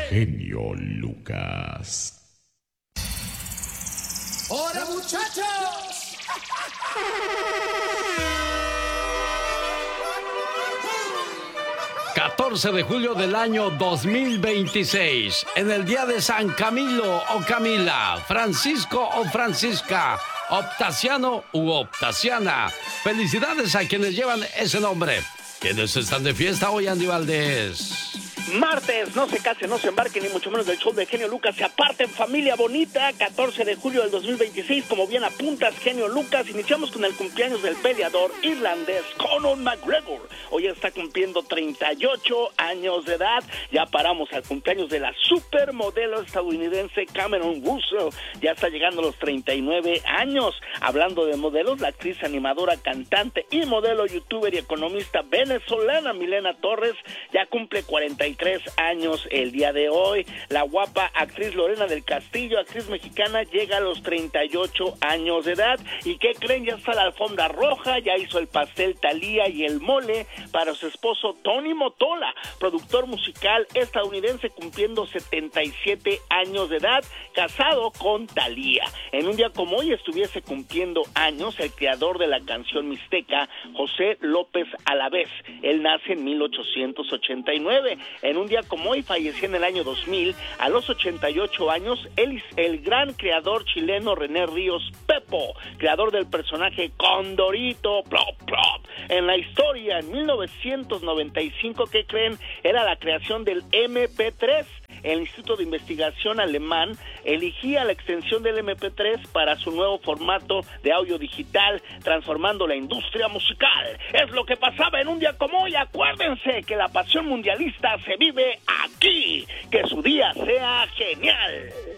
genio Lucas. ¡Hola, muchachos! 14 de julio del año 2026, en el día de San Camilo o Camila, Francisco o Francisca, Optaciano u Optaciana. Felicidades a quienes llevan ese nombre. ¿Quiénes están de fiesta hoy, Andy Valdés? Martes, no se casen, no se embarquen, ni mucho menos del show de genio Lucas. Se aparten, familia bonita. 14 de julio del 2026, como bien apuntas, genio Lucas. Iniciamos con el cumpleaños del peleador irlandés Conor McGregor. Hoy está cumpliendo 38 años de edad. Ya paramos al cumpleaños de la supermodelo estadounidense Cameron Russell. Ya está llegando a los 39 años. Hablando de modelos, la actriz, animadora, cantante y modelo, youtuber y economista venezolana Milena Torres ya cumple 43 años el día de hoy. La guapa actriz Lorena del Castillo, actriz mexicana, llega a los 38 años de edad. ¿Y qué creen? Ya está la alfombra roja, ya hizo el pastel Thalía y el mole para su esposo Tony Motola, productor musical estadounidense, cumpliendo 77 años de edad, casado con Thalía. En un día como hoy estuviese cumpliendo años el creador de la canción mixteca, José López Alavés. Él nace en 1889. En un día como hoy falleció en el año 2000, a los 88 años, el gran creador chileno René Ríos Pepo, creador del personaje Condorito, plop, plop. En la historia, en 1995, ¿qué creen? Era la creación del MP3. El Instituto de Investigación alemán elegía la extensión del MP3 para su nuevo formato de audio digital, transformando la industria musical. Es lo que pasaba en un día como hoy. Acuérdense que la pasión mundialista se vive aquí. Que su día sea genial.